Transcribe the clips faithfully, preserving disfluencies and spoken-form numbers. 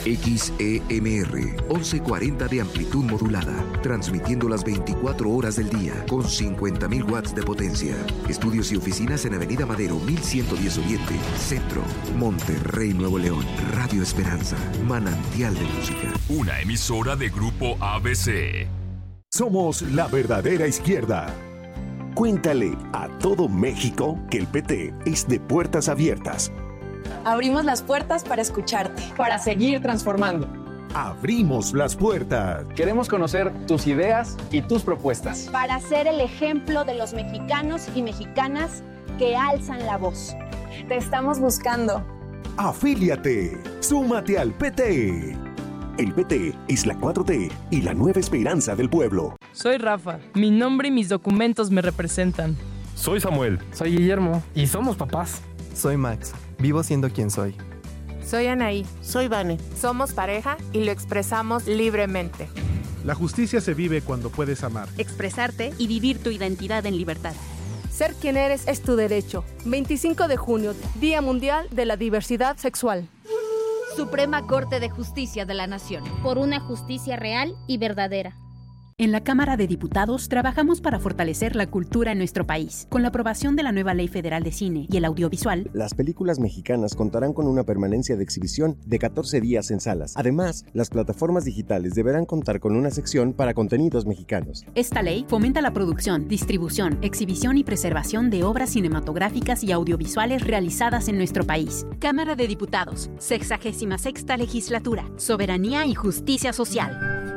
X E M R, once cuarenta de amplitud modulada, transmitiendo las veinticuatro horas del día con cincuenta mil watts de potencia. Estudios y oficinas en Avenida Madero mil ciento diez Oriente, Centro, Monterrey, Nuevo León. Radio Esperanza, manantial de música. Una emisora de Grupo A B C. Somos la verdadera izquierda. Cuéntale a todo México que el P T es de puertas abiertas. Abrimos las puertas para escucharte, para seguir transformando. Abrimos las puertas. Queremos conocer tus ideas y tus propuestas. Para ser el ejemplo de los mexicanos y mexicanas que alzan la voz. Te estamos buscando. Afíliate. Súmate al P T. El P T es la cuatro T y la nueva esperanza del pueblo. Soy Rafa. Mi nombre y mis documentos me representan. Soy Samuel. Soy Guillermo. Y somos papás. Soy Max. Vivo siendo quien soy. Soy Anaí. Soy Vane. Somos pareja y lo expresamos libremente. La justicia se vive cuando puedes amar, expresarte y vivir tu identidad en libertad. Ser quien eres es tu derecho. veinticinco de junio, Día Mundial de la Diversidad Sexual. Suprema Corte de Justicia de la Nación. Por una justicia real y verdadera. En la Cámara de Diputados trabajamos para fortalecer la cultura en nuestro país. Con la aprobación de la nueva Ley Federal de Cine y el Audiovisual, las películas mexicanas contarán con una permanencia de exhibición de catorce días en salas. Además, las plataformas digitales deberán contar con una sección para contenidos mexicanos. Esta ley fomenta la producción, distribución, exhibición y preservación de obras cinematográficas y audiovisuales realizadas en nuestro país. Cámara de Diputados, sexagésima sexta legislatura, soberanía y justicia social.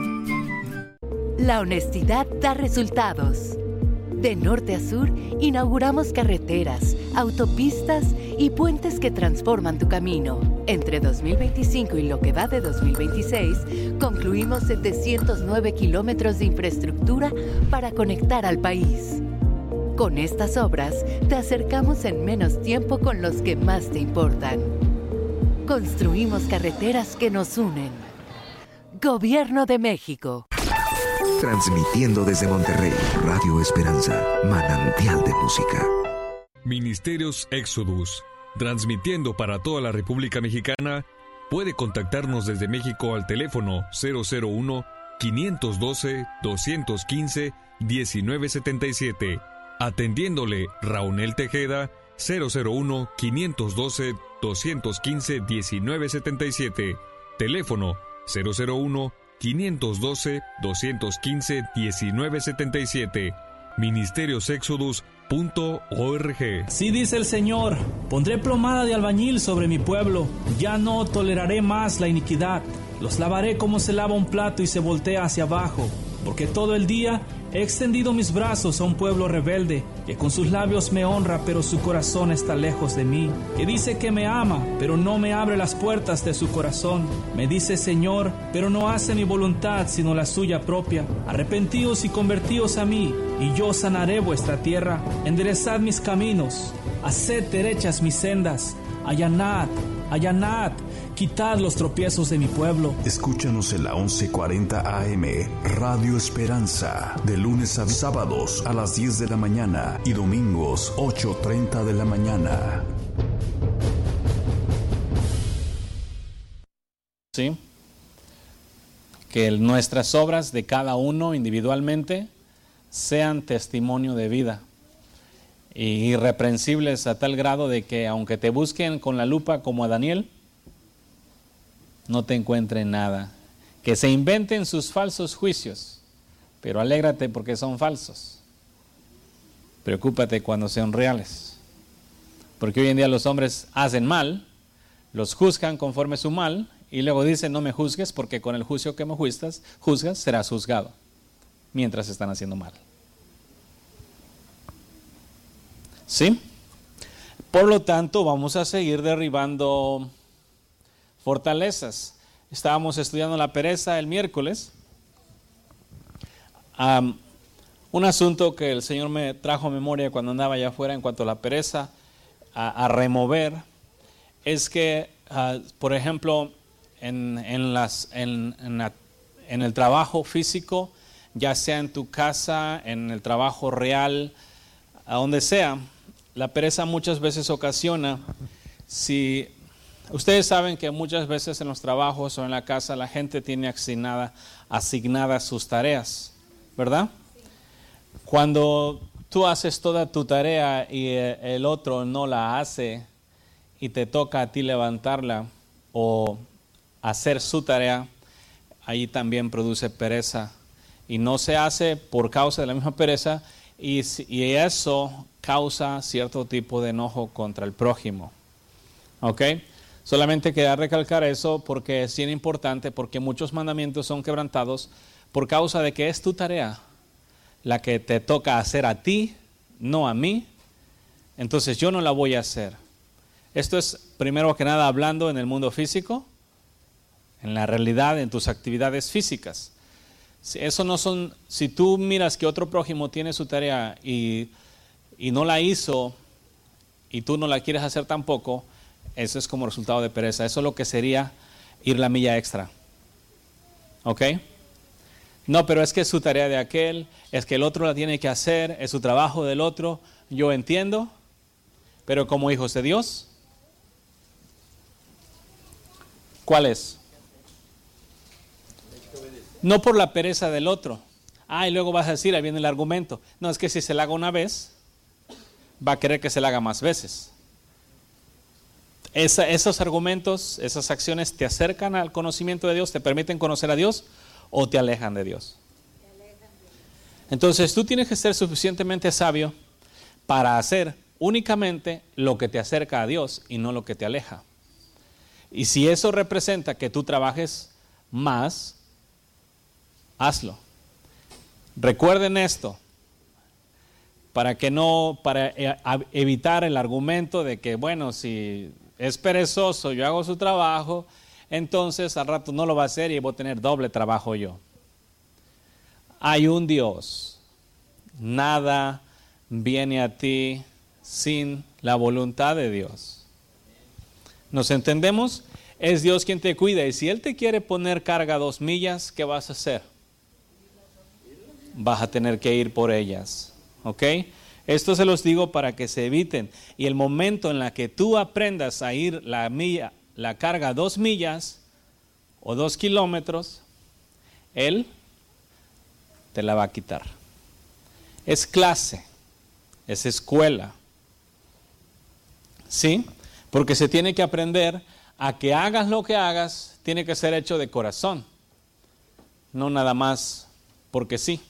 La honestidad da resultados. De norte a sur, inauguramos carreteras, autopistas y puentes que transforman tu camino. Entre dos mil veinticinco y lo que va de dos mil veintiséis, concluimos setecientos nueve kilómetros de infraestructura para conectar al país. Con estas obras, te acercamos en menos tiempo con los que más te importan. Construimos carreteras que nos unen. Gobierno de México. Transmitiendo desde Monterrey, Radio Esperanza, manantial de música. Ministerios Exodus, transmitiendo para toda la República Mexicana. Puede contactarnos desde México al teléfono cero cero uno, quinientos doce, doscientos quince, diecinueve setenta y siete. Atendiéndole Raúl Tejeda, cero cero uno, quinientos doce, doscientos quince, diecinueve setenta y siete. Teléfono cero cero uno, quinientos doce, doscientos quince, diecinueve setenta y siete. ministerios exodus punto org. Sí dice el Señor, pondré plomada de albañil sobre mi pueblo, ya no toleraré más la iniquidad, los lavaré como se lava un plato y se voltea hacia abajo, porque todo el día he extendido mis brazos a un pueblo rebelde, que con sus labios me honra, pero su corazón está lejos de mí, que dice que me ama, pero no me abre las puertas de su corazón. Me dice Señor, pero no hace mi voluntad, sino la suya propia. Arrepentíos y convertíos a mí, y yo sanaré vuestra tierra. Enderezad mis caminos, haced derechas mis sendas, allanad, allanad, quitad los tropiezos de mi pueblo. Escúchanos en la once cuarenta A M, Radio Esperanza, de lunes a sábados a las diez de la mañana y domingos ocho treinta de la mañana. Sí, que nuestras obras de cada uno individualmente sean testimonio de vida, y irreprensibles a tal grado de que aunque te busquen con la lupa como a Daniel, no te encuentren nada. Que se inventen sus falsos juicios, pero alégrate porque son falsos. Preocúpate cuando sean reales. Porque hoy en día los hombres hacen mal, los juzgan conforme su mal, y luego dicen no me juzgues porque con el juicio que me juzgas, juzgas serás juzgado, mientras están haciendo mal. ¿Sí? Por lo tanto, vamos a seguir derribando fortalezas. Estábamos estudiando la pereza el miércoles. Um, un asunto que el Señor me trajo a memoria cuando andaba allá afuera en cuanto a la pereza a, a remover, es que, uh, por ejemplo, en, en, las, en, en, la, en el trabajo físico, ya sea en tu casa, en el trabajo real, a donde sea, la pereza muchas veces ocasiona, si Ustedes saben que muchas veces en los trabajos o en la casa la gente tiene asignada, asignadas sus tareas, ¿verdad? Cuando tú haces toda tu tarea y el otro no la hace y te toca a ti levantarla o hacer su tarea, ahí también produce pereza y no se hace por causa de la misma pereza y, y eso causa cierto tipo de enojo contra el prójimo. ¿Ok? Solamente quería recalcar eso porque es bien importante, porque muchos mandamientos son quebrantados por causa de que es tu tarea la que te toca hacer a ti, no a mí. Entonces yo no la voy a hacer. Esto es primero que nada hablando en el mundo físico, en la realidad, en tus actividades físicas. Eso no son, si tú miras que otro prójimo tiene su tarea y, y no la hizo y tú no la quieres hacer tampoco, eso es como resultado de pereza. Eso es lo que sería ir la milla extra. ¿Ok? No, pero es que es su tarea de aquel, es que el otro la tiene que hacer, es su trabajo del otro. Yo entiendo, pero como hijos de Dios, ¿cuál es? No por la pereza del otro. Ah, y luego vas a decir, ahí viene el argumento. No, es que si se la haga una vez, va a querer que se la haga más veces. Esa, esos argumentos, esas acciones te acercan al conocimiento de Dios, te permiten conocer a Dios o te alejan de Dios. Entonces tú tienes que ser suficientemente sabio para hacer únicamente lo que te acerca a Dios y no lo que te aleja. Y si eso representa que tú trabajes más, hazlo. Recuerden esto, para que no, para evitar el argumento de que, bueno, si es perezoso, yo hago su trabajo, entonces al rato no lo va a hacer y voy a tener doble trabajo yo. Hay un Dios. Nada viene a ti sin la voluntad de Dios. ¿Nos entendemos? Es Dios quien te cuida y si Él te quiere poner carga dos millas, ¿qué vas a hacer? Vas a tener que ir por ellas. ¿Ok? Esto se los digo para que se eviten. Y el momento en la que tú aprendas a ir la milla, la carga dos millas o dos kilómetros, Él te la va a quitar. Es clase, es escuela. ¿Sí? Porque se tiene que aprender a que hagas lo que hagas, tiene que ser hecho de corazón. No nada más porque sí.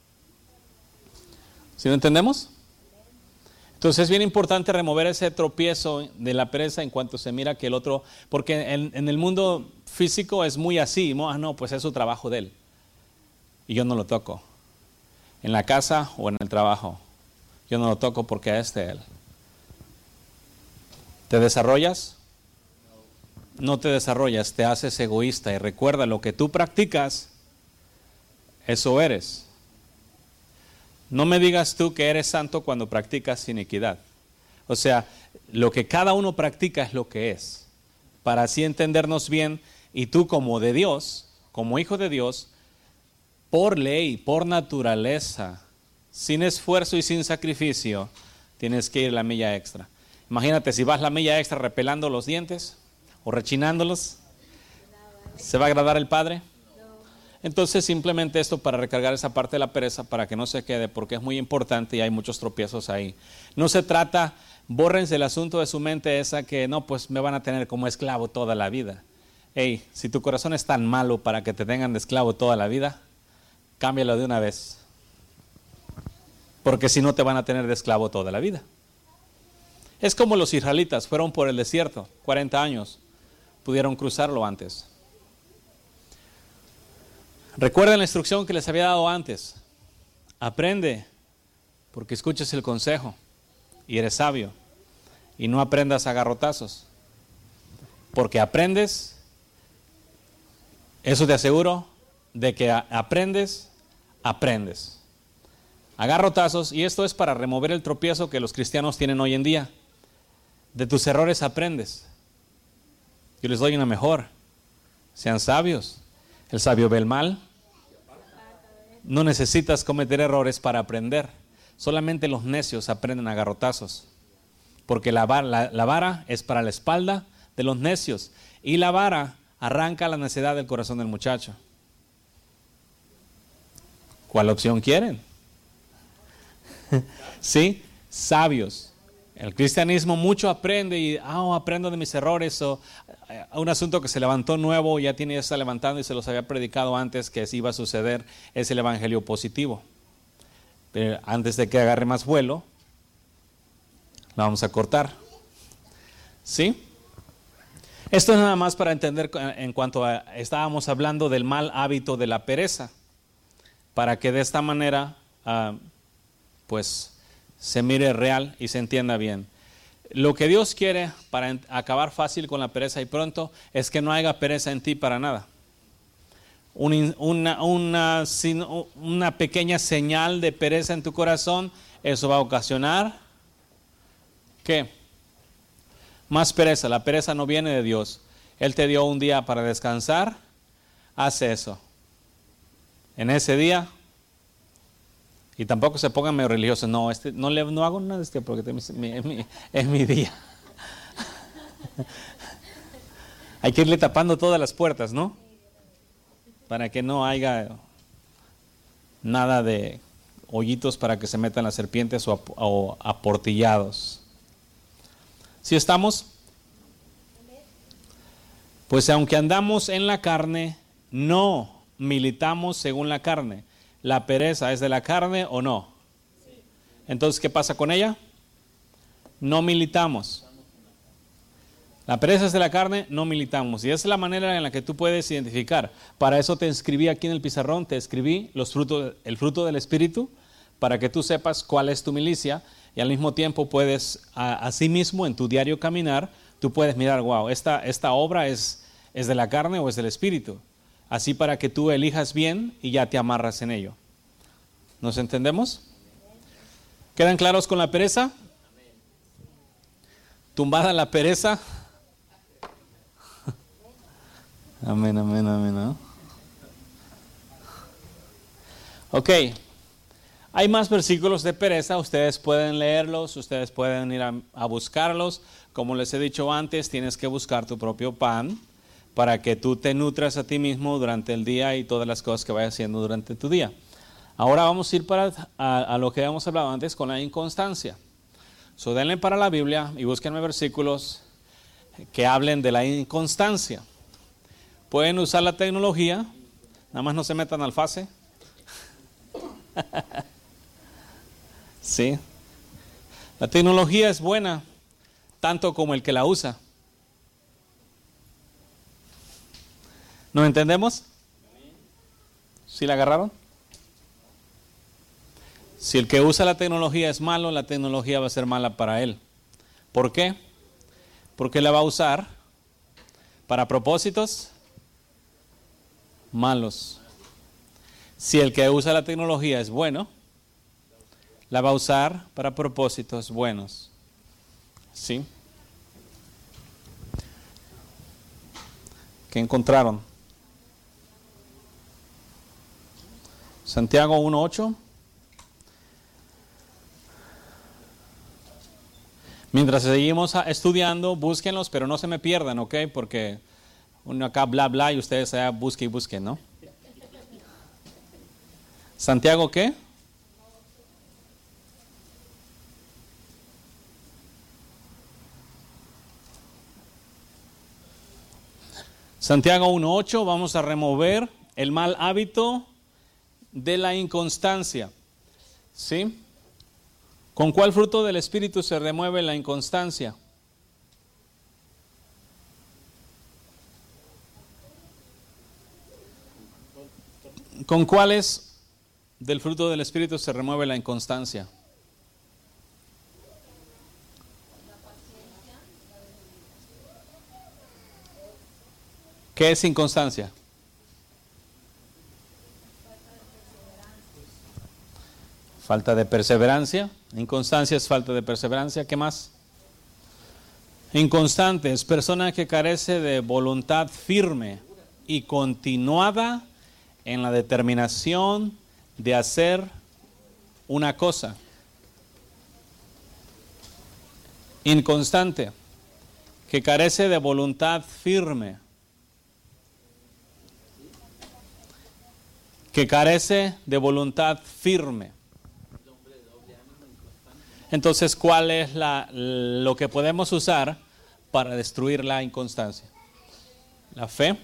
¿Sí lo entendemos? Entonces es bien importante remover ese tropiezo de la pereza en cuanto se mira que el otro, porque en, en el mundo físico es muy así, no, ah, no, pues es su trabajo de él y yo no lo toco. En la casa o en el trabajo, yo no lo toco porque es de él. ¿Te desarrollas? No te desarrollas, te haces egoísta y recuerda lo que tú practicas, eso eres. No me digas tú que eres santo cuando practicas iniquidad. O sea, lo que cada uno practica es lo que es. Para así entendernos bien, y tú como de Dios, como hijo de Dios, por ley, por naturaleza, sin esfuerzo y sin sacrificio, tienes que ir la milla extra. Imagínate si vas la milla extra repelando los dientes o rechinándolos, ¿se va a agradar el Padre? Entonces simplemente esto para recargar esa parte de la pereza para que no se quede, porque es muy importante y hay muchos tropiezos ahí. No se trata, bórrense el asunto de su mente esa que no, pues me van a tener como esclavo toda la vida. Hey, si tu corazón es tan malo para que te tengan de esclavo toda la vida, cámbialo de una vez. Porque si no te van a tener de esclavo toda la vida. Es como los israelitas fueron por el desierto, cuarenta años, pudieron cruzarlo antes. Recuerden la instrucción que les había dado antes. Aprende, porque escuches el consejo y eres sabio. Y no aprendas a garrotazos. Porque aprendes, eso te aseguro, de que aprendes, aprendes. A garrotazos, y esto es para remover el tropiezo que los cristianos tienen hoy en día. De tus errores aprendes. Yo les doy una mejor. Sean sabios. El sabio ve el mal. No necesitas cometer errores para aprender. Solamente los necios aprenden a garrotazos. Porque la vara, la, la vara es para la espalda de los necios, y la vara arranca la necedad del corazón del muchacho. ¿Cuál opción quieren? Sí, sabios. El cristianismo mucho aprende y oh, aprendo de mis errores, o uh, un asunto que se levantó nuevo, ya tiene, ya está levantando y se los había predicado antes que iba a suceder, es el evangelio positivo. Pero antes de que agarre más vuelo, la vamos a cortar. ¿Sí? Esto es nada más para entender en cuanto a, estábamos hablando del mal hábito de la pereza, para que de esta manera, uh, pues, se mire real y se entienda bien. Lo que Dios quiere para acabar fácil con la pereza y pronto es que no haya pereza en ti para nada. Un, una, una, una pequeña señal de pereza en tu corazón, eso va a ocasionar ¿qué? Más pereza. La pereza no viene de Dios. Él te dio un día para descansar, haz eso. En ese día, y tampoco se pongan medio religiosos, no, este, no, le, no hago nada de este porque es mi, es mi, es mi día. Hay que irle tapando todas las puertas, ¿no? Para que no haya nada de hoyitos para que se metan las serpientes o, o aportillados. ¿Sí estamos? Pues aunque andamos en la carne, no militamos según la carne. ¿La pereza es de la carne o no? Entonces, ¿qué pasa con ella? No militamos. La pereza es de la carne, no militamos. Y esa es la manera en la que tú puedes identificar. Para eso te escribí aquí en el pizarrón, te escribí los frutos, el fruto del Espíritu, para que tú sepas cuál es tu milicia, y al mismo tiempo puedes, a, a sí mismo, en tu diario caminar, tú puedes mirar, wow, esta, esta obra es, es de la carne o es del Espíritu. Así para que tú elijas bien y ya te amarras en ello. ¿Nos entendemos? ¿Quedan claros con la pereza? Tumbada la pereza. Amén, amén, amén, ¿no? Ok. Hay más versículos de pereza, ustedes pueden leerlos, ustedes pueden ir a, a buscarlos. Como les he dicho antes, tienes que buscar tu propio pan para que tú te nutras a ti mismo durante el día y todas las cosas que vayas haciendo durante tu día. Ahora vamos a ir para, a, a lo que habíamos hablado antes con la inconstancia. So, denle para la Biblia y búsquenme versículos que hablen de la inconstancia. Pueden usar la tecnología, nada más no se metan al fase. Sí. La tecnología es buena, tanto como el que la usa. ¿No entendemos? ¿Sí la agarraron? Si el que usa la tecnología es malo, la tecnología va a ser mala para él. ¿Por qué? Porque la va a usar para propósitos malos. Si el que usa la tecnología es bueno, la va a usar para propósitos buenos. ¿Sí? ¿Qué encontraron? Santiago uno ocho. Mientras seguimos estudiando, búsquenlos, pero no se me pierdan, ¿ok? Porque uno acá bla bla y ustedes allá busquen y busquen, ¿no? ¿Santiago qué? Santiago uno ocho, vamos a remover el mal hábito de la inconstancia. ¿Sí? ¿Con cuál fruto del Espíritu se remueve la inconstancia? ¿Con cuáles del fruto del Espíritu se remueve la inconstancia? ¿Qué es inconstancia? Falta de perseverancia. Inconstancia es falta de perseverancia. ¿Qué más? Inconstante es persona que carece de voluntad firme y continuada en la determinación de hacer una cosa. Inconstante, que carece de voluntad firme. Que carece de voluntad firme. Entonces, ¿cuál es la, lo que podemos usar para destruir la inconstancia? ¿La fe?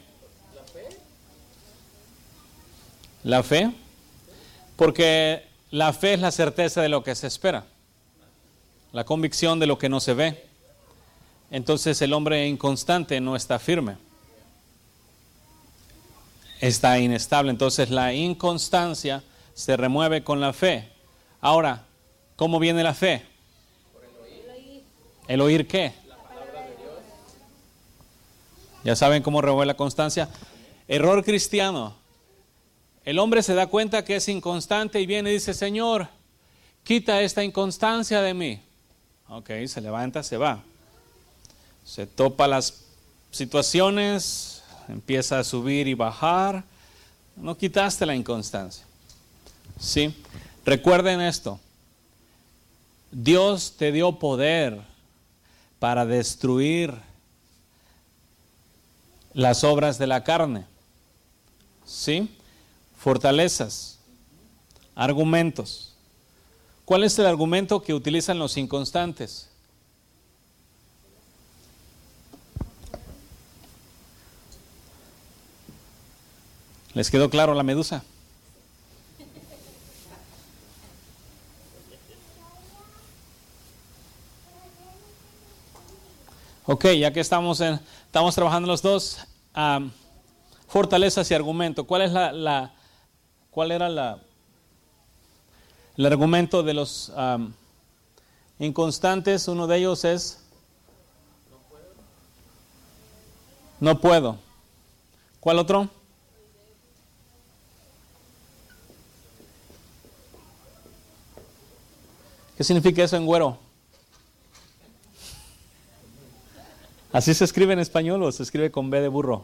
¿La fe? Porque la fe es la certeza de lo que se espera, la convicción de lo que no se ve. Entonces el hombre inconstante no está firme, está inestable. Entonces la inconstancia se remueve con la fe. Ahora, ¿cómo viene la fe? Por el oír. ¿El oír qué? La palabra de Dios. ¿Ya saben cómo remueve la constancia? Error cristiano. El hombre se da cuenta que es inconstante y viene y dice, Señor, quita esta inconstancia de mí. Ok, se levanta, se va. Se topa las situaciones, empieza a subir y bajar. No quitaste la inconstancia. ¿Sí? Recuerden esto. Dios te dio poder para destruir las obras de la carne. ¿Sí? Fortalezas, argumentos. ¿Cuál es el argumento que utilizan los inconstantes? ¿Les quedó claro la medusa? Ok, ya que estamos, en, estamos trabajando los dos, um, fortalezas y argumento. ¿Cuál es la, la cuál era la el argumento de los um, inconstantes? Uno de ellos es no puedo. No puedo. ¿Cuál otro? ¿Qué significa eso en güero? ¿Así se escribe en español o se escribe con B de burro?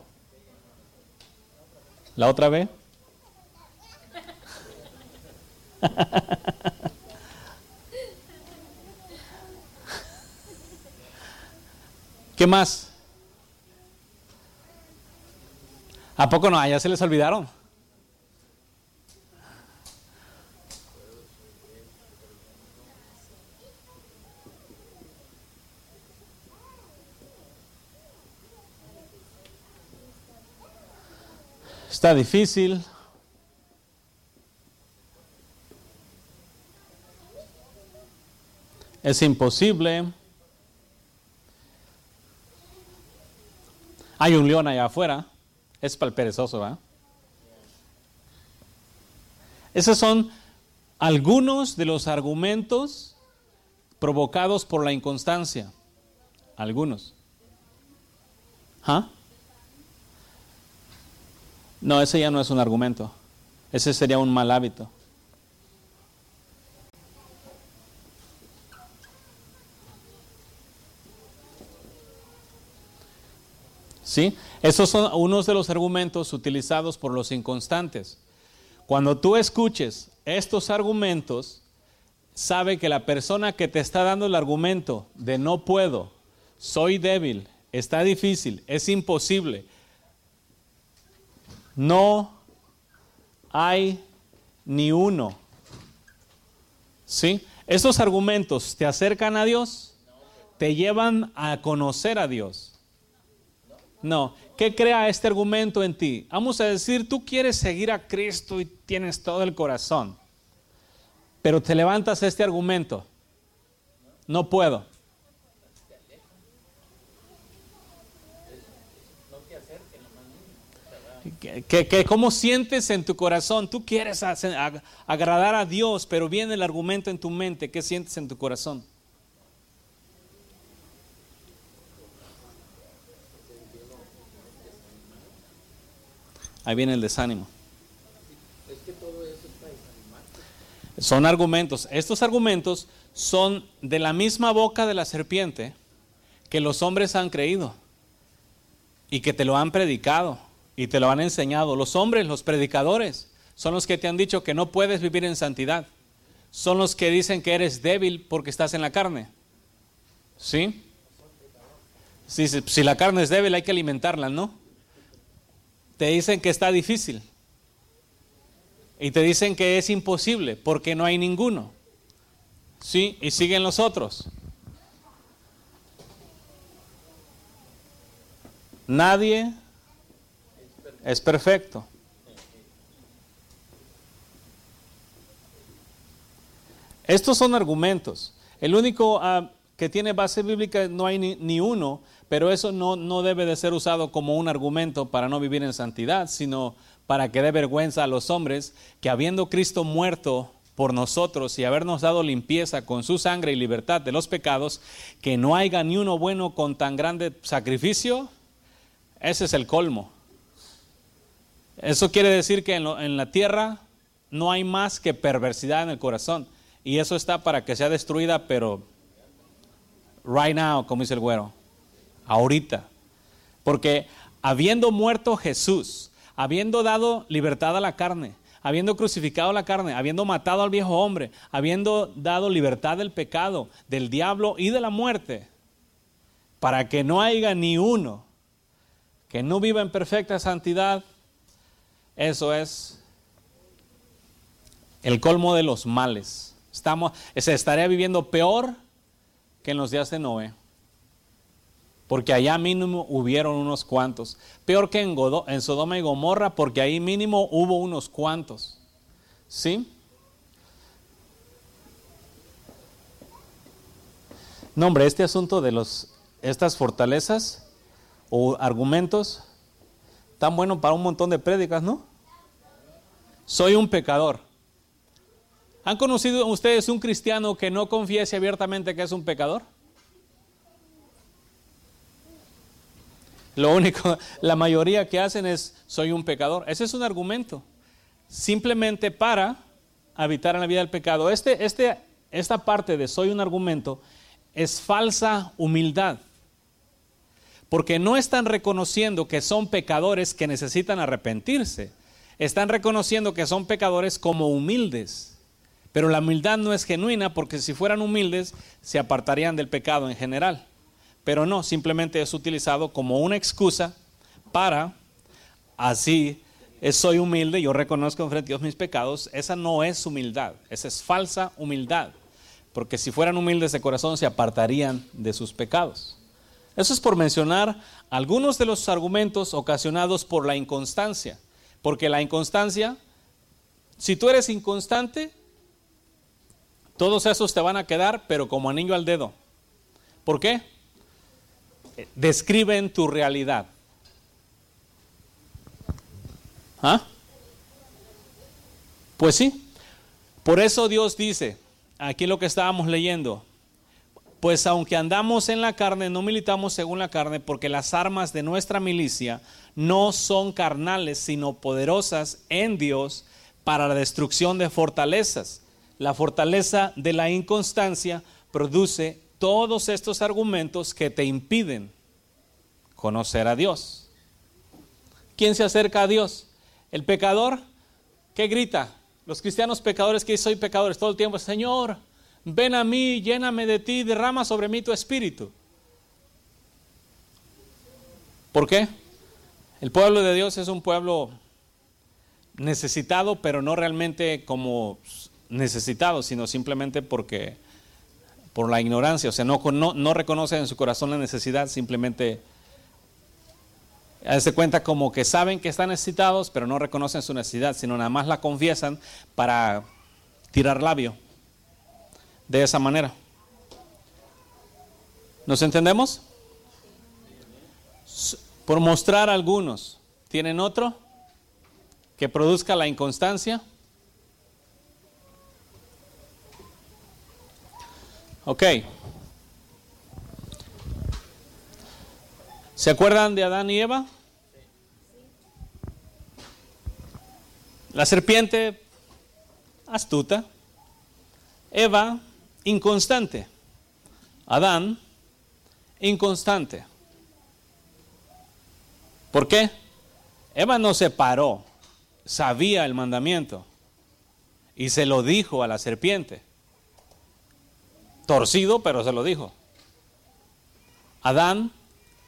¿La otra B? ¿Qué más? ¿A poco no? ¿Ya se les olvidaron? Está difícil. Es imposible. Hay un león allá afuera. Es para el perezoso, ¿verdad? Esos son algunos de los argumentos provocados por la inconstancia. Algunos. ¿Ah? No, ese ya no es un argumento. Ese sería un mal hábito. ¿Sí? Esos son unos de los argumentos utilizados por los inconstantes. Cuando tú escuches estos argumentos, sabe que la persona que te está dando el argumento de no puedo, soy débil, está difícil, es imposible, no hay ni uno. ¿Sí? Esos argumentos te acercan a Dios, te llevan a conocer a Dios. No. ¿Qué crea este argumento en ti? Vamos a decir, tú quieres seguir a Cristo y tienes todo el corazón, pero te levantas este argumento. No puedo. ¿Qué, qué, qué, ¿Cómo sientes en tu corazón? Tú quieres hacer, ag- agradar a Dios, pero viene el argumento en tu mente. ¿Qué sientes en tu corazón? Ahí viene el desánimo. Es que todo eso está desanimado. Son argumentos. Estos argumentos son de la misma boca de la serpiente que los hombres han creído y que te lo han predicado y te lo han enseñado. Los hombres, los predicadores, son los que te han dicho que no puedes vivir en santidad. Son los que dicen que eres débil porque estás en la carne. ¿Sí? Si, si la carne es débil hay que alimentarla, ¿no? Te dicen que está difícil. Y te dicen que es imposible porque no hay ninguno. Sí, y siguen los otros. Nadie es perfecto. Estos son argumentos. El único uh, que tiene base bíblica no hay ni, ni uno, pero eso no, no debe de ser usado como un argumento para no vivir en santidad, sino para que dé vergüenza a los hombres que habiendo Cristo muerto por nosotros y habernos dado limpieza con su sangre y libertad de los pecados, que no haya ni uno bueno con tan grande sacrificio, ese es el colmo. Eso quiere decir que en, lo, en la tierra no hay más que perversidad en el corazón. Y eso está para que sea destruida, pero right now, como dice el güero, ahorita. Porque habiendo muerto Jesús, habiendo dado libertad a la carne, habiendo crucificado la carne, habiendo matado al viejo hombre, habiendo dado libertad del pecado, del diablo y de la muerte, para que no haya ni uno que no viva en perfecta santidad, eso es el colmo de los males. Estamos, se estaría viviendo peor que en los días de Noé. Porque allá mínimo hubieron unos cuantos. Peor que en, Godo, en Sodoma y Gomorra, porque ahí mínimo hubo unos cuantos. ¿Sí? No, hombre, este asunto de los, estas fortalezas o argumentos, tan bueno para un montón de prédicas, ¿no? Soy un pecador. ¿Han conocido ustedes un cristiano que no confiese abiertamente que es un pecador? Lo único, la mayoría que hacen es, soy un pecador. Ese es un argumento, simplemente para habitar en la vida del pecado. Este, este, esta parte de soy un argumento es falsa humildad, porque no están reconociendo que son pecadores que necesitan arrepentirse. Están reconociendo que son pecadores como humildes. Pero la humildad no es genuina, porque si fueran humildes se apartarían del pecado en general. Pero no, simplemente es utilizado como una excusa para, así, es, soy humilde, yo reconozco en frente a Dios mis pecados. Esa no es humildad, esa es falsa humildad. Porque si fueran humildes de corazón se apartarían de sus pecados. Eso es por mencionar algunos de los argumentos ocasionados por la inconstancia. Porque la inconstancia, si tú eres inconstante, todos esos te van a quedar, pero como anillo al dedo. ¿Por qué? Describen tu realidad. ¿Ah? Pues sí. Por eso Dios dice, aquí lo que estábamos leyendo, pues aunque andamos en la carne, no militamos según la carne, porque las armas de nuestra milicia no son carnales, sino poderosas en Dios para la destrucción de fortalezas. La fortaleza de la inconstancia produce todos estos argumentos que te impiden conocer a Dios. ¿Quién se acerca a Dios? El pecador, ¿qué grita? Los cristianos pecadores que soy pecadores todo el tiempo, Señor, ven a mí, lléname de ti, derrama sobre mí tu espíritu. ¿Por qué? El pueblo de Dios es un pueblo necesitado, pero no realmente como necesitado, sino simplemente porque por la ignorancia, o sea, no, no, no reconocen en su corazón la necesidad, simplemente se cuenta como que saben que están necesitados, pero no reconocen su necesidad, sino nada más la confiesan para tirar labio. De esa manera. ¿Nos entendemos? Por mostrar algunos. ¿Tienen otro que produzca la inconstancia? Ok. ¿Se acuerdan de Adán y Eva? La serpiente, astuta. Eva, inconstante. Adán, inconstante. ¿Por qué? Eva no se paró, sabía el mandamiento y se lo dijo a la serpiente. Torcido, pero se lo dijo. Adán,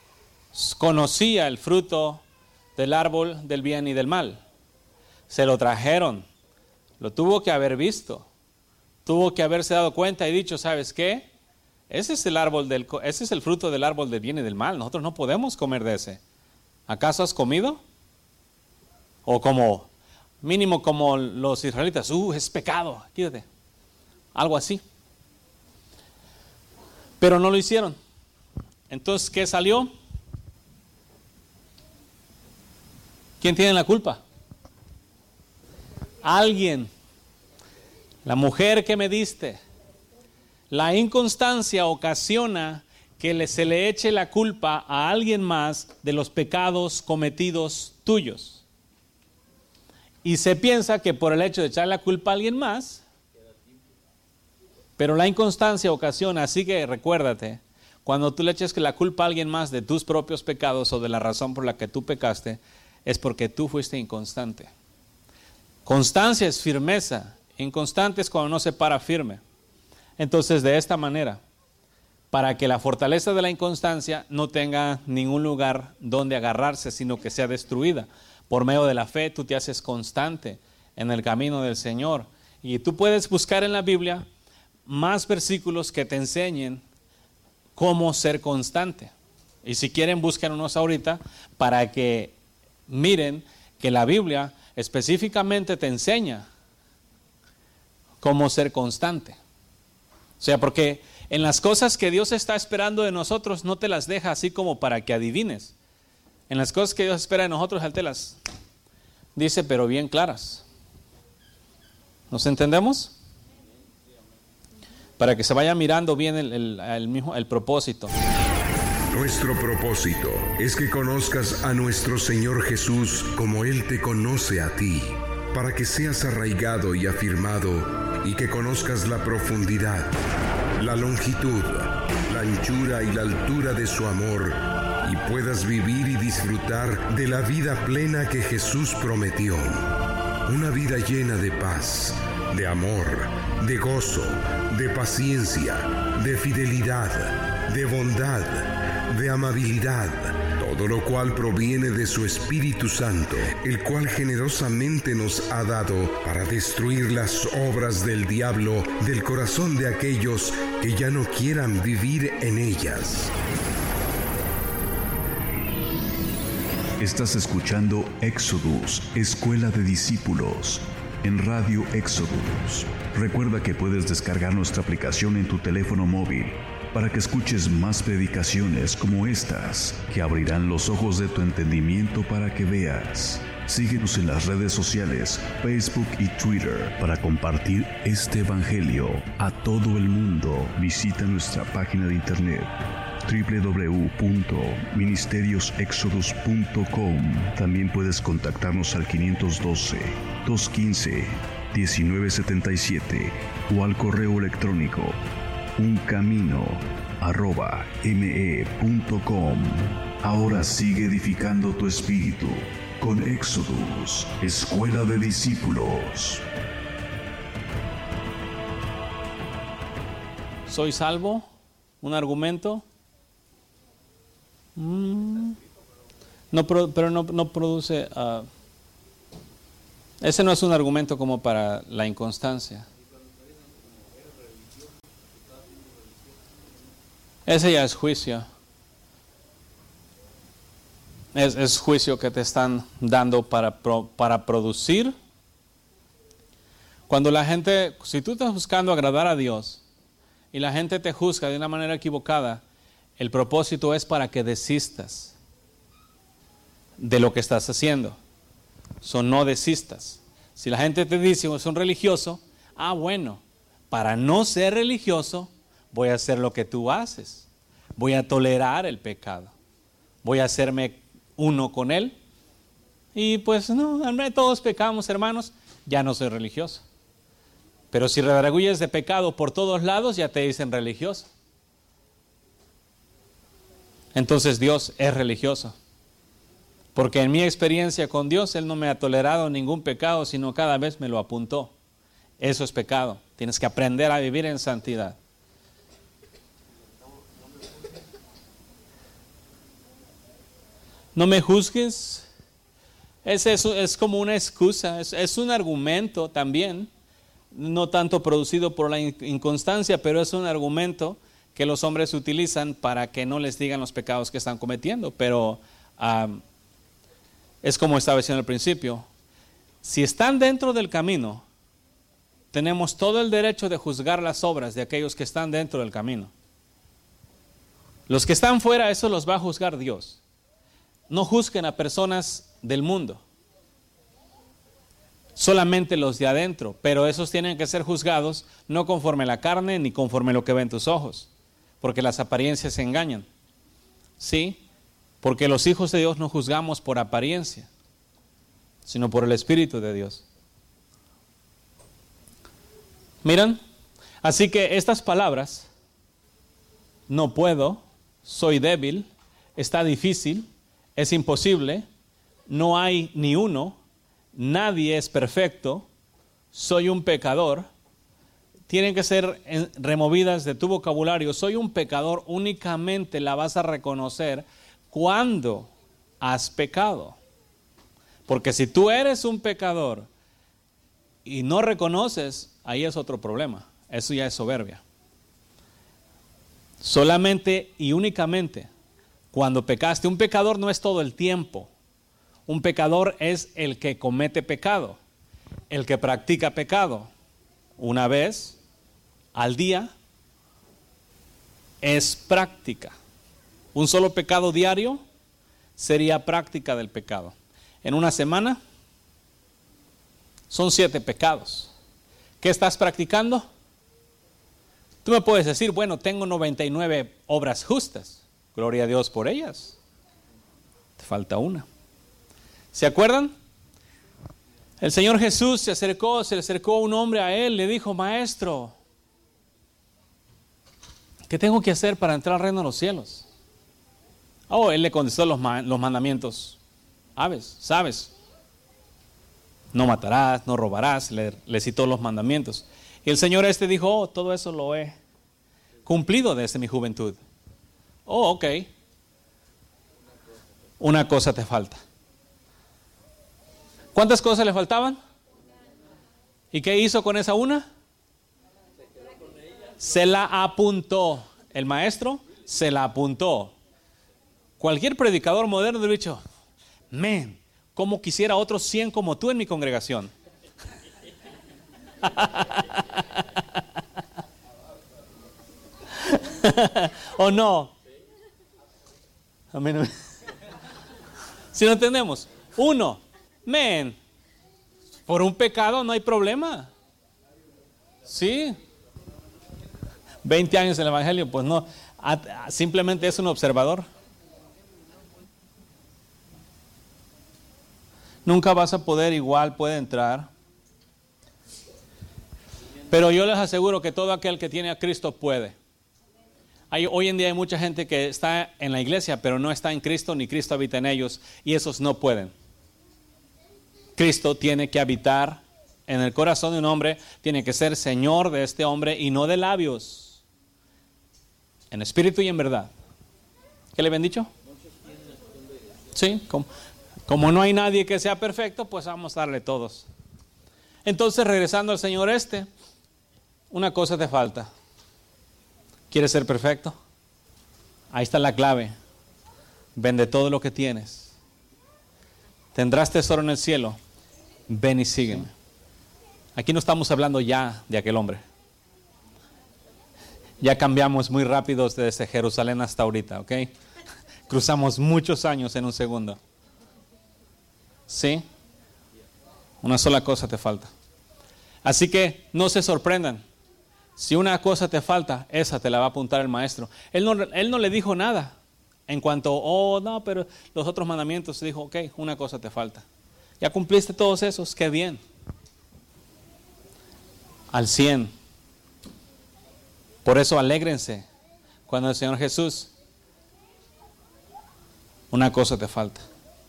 conocía el fruto del árbol del bien y del mal. Se lo trajeron, lo tuvo que haber visto, tuvo que haberse dado cuenta y dicho, ¿sabes qué? Ese es el árbol del, ese es el fruto del árbol del bien y del mal. Nosotros no podemos comer de ese. ¿Acaso has comido? O como, mínimo como los israelitas, uh, es pecado, quítate. Algo así. Pero no lo hicieron. Entonces, ¿qué salió? ¿Quién tiene la culpa? Alguien. La mujer que me diste. La inconstancia ocasiona que le, se le eche la culpa a alguien más de los pecados cometidos tuyos. Y se piensa que por el hecho de echar la culpa a alguien más, pero la inconstancia ocasiona, así que recuérdate, cuando tú le eches la culpa a alguien más de tus propios pecados o de la razón por la que tú pecaste, es porque tú fuiste inconstante. Constancia es firmeza, inconstante es cuando no se para firme. Entonces, de esta manera, para que la fortaleza de la inconstancia no tenga ningún lugar donde agarrarse, sino que sea destruida, por medio de la fe tú te haces constante en el camino del Señor. Y tú puedes buscar en la Biblia más versículos que te enseñen cómo ser constante. Y si quieren, busquen unos ahorita para que miren que la Biblia específicamente te enseña cómo ser constante. O sea, porque en las cosas que Dios está esperando de nosotros, no te las deja así como para que adivines. En las cosas que Dios espera de nosotros, Él te las dice, pero bien claras. ¿Nos entendemos? Para que se vaya mirando bien el, el, el, mismo, el propósito. Nuestro propósito es que conozcas a nuestro Señor Jesús como Él te conoce a ti, para que seas arraigado y afirmado y que conozcas la profundidad, la longitud, la anchura y la altura de su amor y puedas vivir y disfrutar de la vida plena que Jesús prometió. Una vida llena de paz, de amor, de gozo, de paciencia, de fidelidad, de bondad, de amabilidad, todo lo cual proviene de su Espíritu Santo, el cual generosamente nos ha dado para destruir las obras del diablo del corazón de aquellos que ya no quieran vivir en ellas. Estás escuchando Éxodus, Escuela de Discípulos, en Radio Éxodus. Recuerda que puedes descargar nuestra aplicación en tu teléfono móvil para que escuches más predicaciones como estas, que abrirán los ojos de tu entendimiento para que veas. Síguenos en las redes sociales, Facebook y Twitter, para compartir este evangelio a todo el mundo. Visita nuestra página de internet doble u doble u doble u punto ministerios exodus punto com. También puedes contactarnos al quinientos doce, doscientos quince, diecinueve setenta y siete o al correo electrónico uncamino arroba me punto com. Ahora sigue edificando tu espíritu con Éxodus, Escuela de Discípulos. ¿Soy salvo? ¿Un argumento? Mm. No, pero no, no produce... Uh, ese no es un argumento como para la inconstancia. Ese ya es juicio. Es, es juicio que te están dando para, pro, para producir. Cuando la gente, si tú estás buscando agradar a Dios y la gente te juzga de una manera equivocada, el propósito es para que desistas de lo que estás haciendo. So, no desistas. Si la gente te dice, es un religioso, ah, bueno, para no ser religioso, voy a hacer lo que tú haces. Voy a tolerar el pecado. Voy a hacerme uno con él. Y pues no, todos pecamos, hermanos. Ya no soy religioso. Pero si redarguyes de pecado por todos lados, ya te dicen religioso. Entonces Dios es religioso. Porque en mi experiencia con Dios, Él no me ha tolerado ningún pecado, sino cada vez me lo apuntó. Eso es pecado. Tienes que aprender a vivir en santidad. no me juzgues. Es, es, es como una excusa, es, es un argumento también, no tanto producido por la inconstancia, pero es un argumento que los hombres utilizan para que no les digan los pecados que están cometiendo. Pero um, es como estaba diciendo al principio, si están dentro del camino, tenemos todo el derecho de juzgar las obras de aquellos que están dentro del camino. Los que están fuera, eso los va a juzgar Dios. No juzguen a personas del mundo, solamente los de adentro, pero esos tienen que ser juzgados no conforme la carne ni conforme lo que ven tus ojos, porque las apariencias se engañan. Sí, porque los hijos de Dios no juzgamos por apariencia, sino por el Espíritu de Dios. Miran, así que estas palabras, no puedo, soy débil, está difícil, es imposible, no hay ni uno, nadie es perfecto, soy un pecador, tienen que ser removidas de tu vocabulario. Soy un pecador, únicamente la vas a reconocer cuando has pecado. Porque si tú eres un pecador y no reconoces, ahí es otro problema. Eso ya es soberbia. Solamente y únicamente cuando pecaste. Un pecador no es todo el tiempo. Un pecador es el que comete pecado, el que practica pecado. Una vez al día es práctica. Un solo pecado diario sería práctica del pecado. En una semana son siete pecados. ¿Qué estás practicando? Tú me puedes decir, bueno, tengo noventa y nueve obras justas. Gloria a Dios por ellas. Te falta una. ¿Se acuerdan? El Señor Jesús se acercó, se le acercó un hombre a él, le dijo, maestro, ¿qué tengo que hacer para entrar al reino de los cielos? Oh, él le contestó los, los mandamientos. ¿Sabes? ¿Sabes? No matarás, no robarás, le, le citó los mandamientos. Y el Señor este dijo, oh, todo eso lo he cumplido desde mi juventud. Oh, ok. Una cosa te falta. ¿Cuántas cosas le faltaban? ¿Y qué hizo con esa una? Se la apuntó. El maestro se la apuntó. Cualquier predicador moderno hubiera dicho, man, como quisiera otros cien como tú en mi congregación. ¿O no? Amén. Si no entendemos, uno, men, por un pecado no hay problema. Sí. veinte años en el evangelio, pues no, simplemente es un observador. Nunca vas a poder, igual puede entrar. Pero yo les aseguro que todo aquel que tiene a Cristo puede. Hay, hoy en día hay mucha gente que está en la iglesia, pero no está en Cristo, ni Cristo habita en ellos, y esos no pueden. Cristo tiene que habitar en el corazón de un hombre, tiene que ser Señor de este hombre, y no de labios, en espíritu y en verdad. ¿Qué le habían dicho? Sí, como, como no hay nadie que sea perfecto, pues vamos a darle todos. Entonces, regresando al Señor este, una cosa te falta. ¿Quieres ser perfecto? Ahí está la clave. Vende todo lo que tienes. Tendrás tesoro en el cielo. Ven y sígueme. Aquí no estamos hablando ya de aquel hombre. Ya cambiamos muy rápido desde Jerusalén hasta ahorita, ¿ok? Cruzamos muchos años en un segundo. ¿Sí? Una sola cosa te falta. Así que no se sorprendan. Si una cosa te falta, esa te la va a apuntar el maestro. Él no, él no le dijo nada en cuanto, oh, no, pero los otros mandamientos. Dijo, ok, una cosa te falta. Ya cumpliste todos esos, qué bien. Al cien. Por eso alégrense cuando el Señor Jesús, una cosa te falta.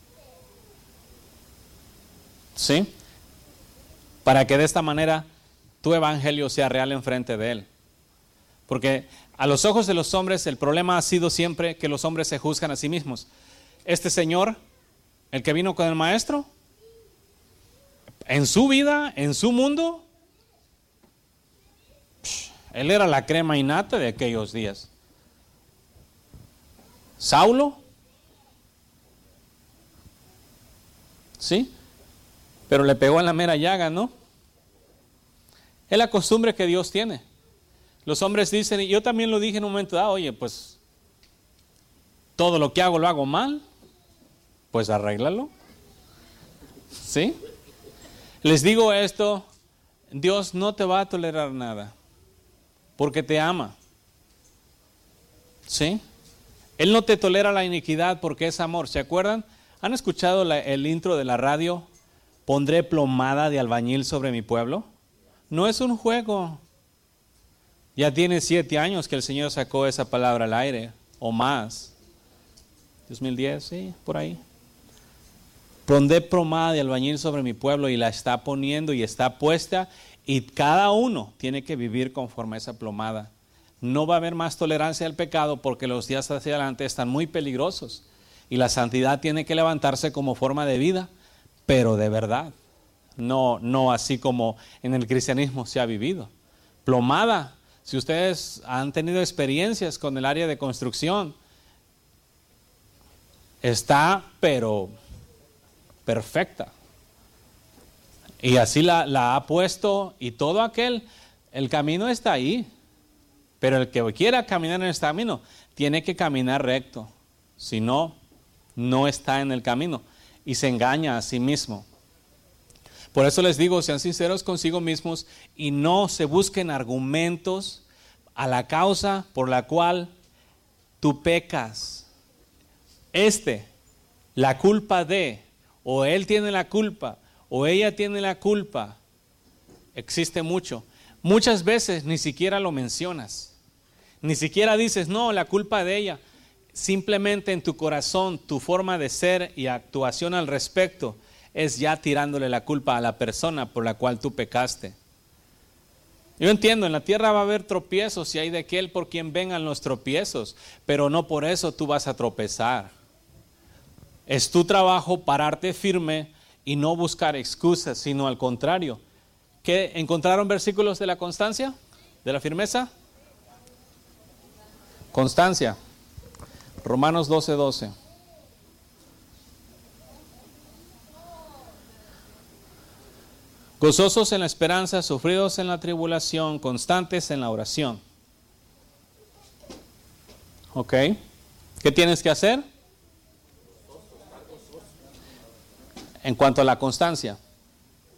¿Sí? Para que de esta manera tu evangelio sea real enfrente de Él. Porque a los ojos de los hombres el problema ha sido siempre que los hombres se juzgan a sí mismos. este señor, el que vino con el maestro, en su vida, en su mundo, él era la crema innata de aquellos días. Saulo, sí, pero le pegó en la mera llaga, ¿no? Es la costumbre que Dios tiene. Los hombres dicen, y yo también lo dije en un momento dado, oye, pues todo lo que hago lo hago mal, pues arréglalo. ¿Sí? Les digo esto, Dios no te va a tolerar nada, porque te ama. ¿Sí? Él no te tolera la iniquidad porque es amor. ¿Se acuerdan? ¿Han escuchado la, el intro de la radio? Pondré plomada de albañil sobre mi pueblo. No es un juego. Ya tiene siete años que el Señor sacó esa palabra al aire, o más. dos mil diez, sí, por ahí. Pondré plomada de albañil sobre mi pueblo, y la está poniendo y está puesta, y cada uno tiene que vivir conforme a esa plomada. No va a haber más tolerancia al pecado porque los días hacia adelante están muy peligrosos, y la santidad tiene que levantarse como forma de vida, pero de verdad. No, no así como en el cristianismo se ha vivido. Plomada, si ustedes han tenido experiencias con el área de construcción, está pero perfecta. Y así la, la ha puesto, y todo aquel, el camino está ahí. Pero el que quiera caminar en este camino, tiene que caminar recto. Si no, no está en el camino y se engaña a sí mismo. Por eso les digo, sean sinceros consigo mismos y no se busquen argumentos a la causa por la cual tú pecas. Este, la culpa de, o él tiene la culpa, o ella tiene la culpa, existe mucho. Muchas veces ni siquiera lo mencionas, ni siquiera dices, no, la culpa de ella. Simplemente en tu corazón, tu forma de ser y actuación al respecto es ya tirándole la culpa a la persona por la cual tú pecaste. Yo entiendo, en la tierra va a haber tropiezos y hay de aquel por quien vengan los tropiezos, pero no por eso tú vas a tropezar. Es tu trabajo pararte firme y no buscar excusas, sino al contrario. ¿Qué? ¿Encontraron versículos de la constancia? ¿De la firmeza? Constancia. Romanos doce, doce. Gozosos en la esperanza, sufridos en la tribulación, constantes en la oración. ¿Ok? ¿Qué tienes que hacer? En cuanto a la constancia.